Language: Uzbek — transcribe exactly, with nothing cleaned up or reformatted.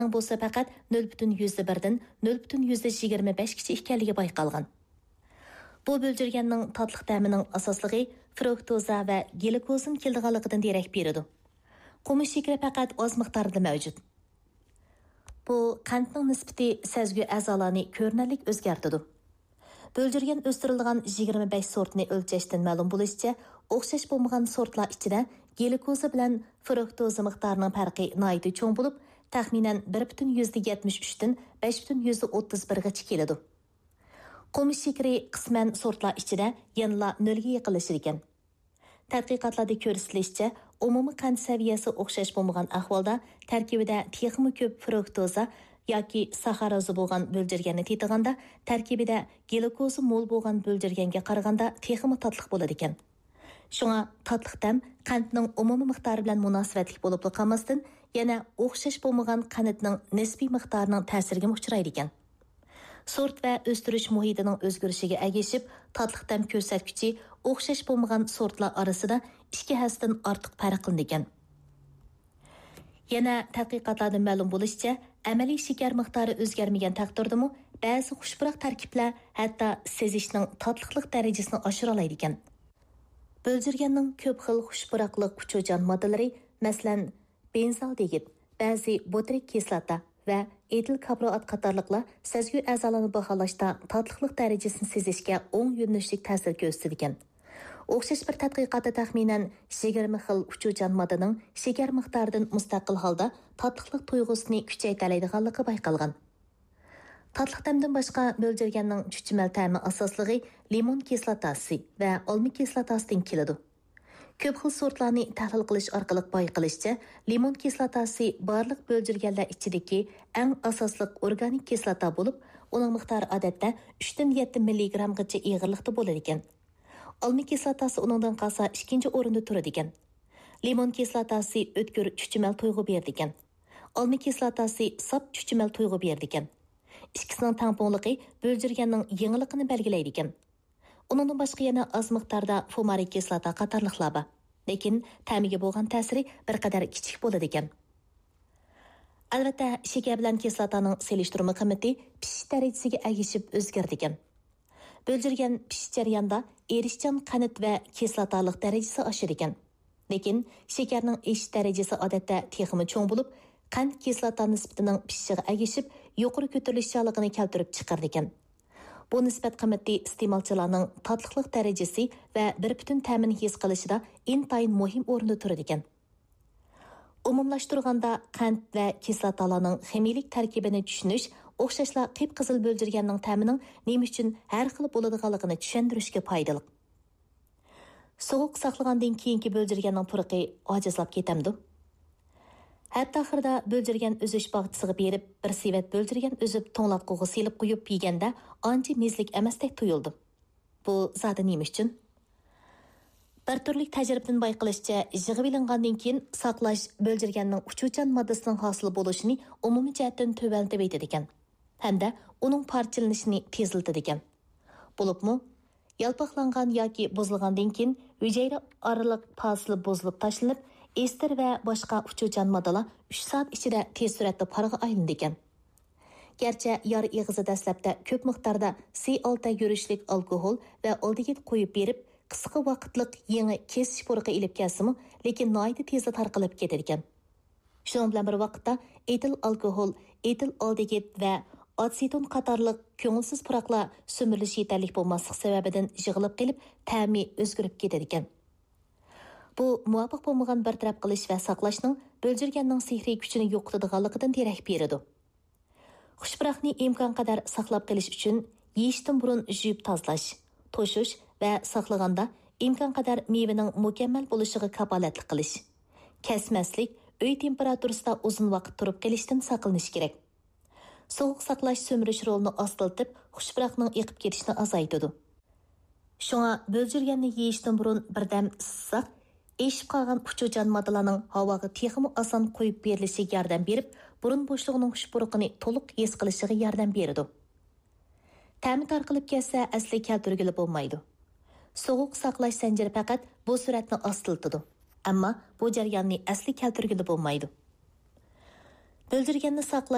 bo'lsa faqat nol butun yüzde birdan nol butun yüzde yigirma besh gacha ekanligi bayqalgan. Bu bölgürgenning tatliq ta'mining asosligi fruktoza va glukozin keldiganligidan derak beradi. Qumush shakari faqat oz miqdorda mavjud. Bu qandning nisbati sezgi a'zolarni ko'rinarlik o'zgartiradi. Bölgürgen o'stirilgan yigirma besh sortni o'lchashdan ma'lum bo'lishicha, o'xshash bo'lmagan sortlar ichida glukoza bilan fruktoza miqdorining farqi nihoyatda cho'ng bo'lib, taxminan bir butun yüzde yetmish uch dan besh butun yüzde o'ttiz bir gacha keladi. Qumush shakari qisman sortlar ichida yanla nolga yaqinlashir ekan. Tadqiqotlarda ko'rsatilishicha, umumiy qand saviyasi o'xshash bo'lmagan ahvolda tarkibida texmi ko'p fruktoza yoki saxaroza bo'lgan bölgürgenni tetiganda tarkibida glukoza mo'l bo'lgan bölgürgenge qaraganda texmi tatliq bo'ladi ekan. Shunga tatliq ta'm qandning umumiy miqdori bilan munosabatli bo'lib qolmasdan, yana o'xshash bo'lmagan qandning nisbiy miqdorining ta'siriga uchraydi ekan. Sort va o'stirish muhitining o'zgarishiga ergashib, tatliq ta'm ko'rsatkichi o'xshash bo'lmagan sortlar orasida ikki hasdan ortiq farq qilinadi ekan. Yana tadqiqotlardan ma'lum bo'lishicha, amaliy shakar miqdori o'zgarmagan taqdirdami, ba'zi xushpuroq tarkiblar hatto sezishning tatliqlik darajasini oshira oladi ekan. Bölgürgenning ko'p xil xushpuroqlik kuchujan moddalari, masalan, benzaldegid, ba'zi botrik kislota va etil kabroat qatorliqlar sezgi a'zolarini baholashda tatliqlik darajasini sezishga o'ng yo'nalishli ta'sir ko'rsatadi ekan. O'xshash bir tadqiqotda taxminan yigirma xil uchujan moddaning shakar miqdoridan mustaqil holda tatliqlik tuyg'usini kuchaytiradiganligi bayqalgan. Tatliq ta'mdan boshqa bölgürgenning chuchmal ta'mi asosligi limon kislotasi va olma kislotasidan keladi. Ko'p xil sortlarni tahlil qilish orqali bayqalishcha, limon kislotasi barliq bölgürgenlar ichidagi eng asosli organik kislota bo'lib, uning miqdori odatda uch dan yetti milligrammgacha ig'irlikda bo'ladi ekan. Olma kislotasi uningdan qolsa ikkinchi o'rinda turadi ekan. Limon kislotasi o'tkir chuchmal tuyg'u berdi ekan. Olma kislotasi sap chuchmal tuyg'u berdi ekan. Ikkisining tangpongligi bölgürgenning yengilligini belgilaydi ekan. Uningdan boshqa yana oz miqdorda fumarik kislota qatorliqlar bor. Lekin ta'miga bo'lgan ta'siri bir qadar kichik bo'ladi ekan. Albatta, shakar bilan kislotaning selishtirma qiymati pishish darajasiga ergashib o'zgardi ekan. Bölgürgen pishish jarayonida erishchan qanit va kislotalik darajasi oshar ekan. Lekin shakarning erish darajasi odatda texmi cho'ng bo'lib, qand kislota nisbatining pishishiga ergashib, yuqori ko'tarilishiligini keltirib chiqardi ekan. Bu nisbat qiymati iste'molchilarning tatliqlik darajasi va bir butun ta'mini his qilishida intayin muhim o'rinda turadi ekan. Umumlashtirganda qand va kislotalarning ximiylik tarkibini tushunish o'xshashla qip-qizil bölgürgenning ta'mining nima uchun har xil bo'ladiganligini tushuntirishga foydali. Sovuq saqlagandan keyingi bölgürgenning purqi ojizlab ketamdi. Hatta axırda bölgürgen özüş bağçısıga berip, bir sevet bölgürgen özüp toңlatqıға selip qo'yib yeganda ancha mezlik emasdek tuyuldi. Bu zati nima uchun? Bir turlik tajribadan bayqalishcha, yig'ib ilingandan keyin saqlash bölgürgenning uchuchan moddasining hosil bo'lishini umumiy jihatdan tövantib etadi ekan. Hamda uning parchalanishini tezlatadi ekan. Bo'libmi, yalpoqlangan yoki buzilgandan keyin hujayra oraliq fasili buzilib tashlanib, ester va boshqa uchuchan moddalar uch soat ichida tez suratda parga aylandi ekan. Gerçi yar ig'izi dastlabda ko'p miqdorda C olti yurishlik alkohol va aldegid qo'yib berib, qisqa vaqtlik yangi kesish purqi ilib kelsimi, lekin noyda tezda tarqalib ketadi ekan. Shuning bilan bir vaqtda etil alkohol, etil aldegid va atseton qatorliq ko'ngilsiz puraqlar sumirilishi yetarlik bo'lmaslik sababidan yig'ilib qilib, ta'mi o'zgarib ketadi ekan. Bu muvofiq bo'lmagan bir taraf qilish va saqlashning bölgürgenning sehriy kuchini yo'qotadiganligidan derak beradi. Xushpuroqni imkon qadar saqlab qilish uchun yeyishdan burun yuvib tozalash, to'shish va saqlaganda imkon qadar mevaning mukammal bo'lishiga kafolatlik qilish, kesmaslik, uy temperaturasida uzun vaqt turib qilishdan saqlanish kerak. Sovuq saqlash so'mirish rolini ostiltib, xushpuroqning eqib ketishini azaytadi. Shunga bölgürgenni yeyishdan burun birdam issiq eshib qolgan uchuchan moddalarning havoga texmi oson qo'yib berilishiga yordam berib, burun bo'shlig'ining xushpuruqini to'liq his qilishiga yordam beradi. Ta'mi tarqalib ketsa, asli keltirgili bo'lmaydi. Sovuq saqlash zanjiri faqat bu suratni ostiltadi. Ammo bu jarayonni asli keltirgili bo'lmaydi. Bölgürgenni saqlash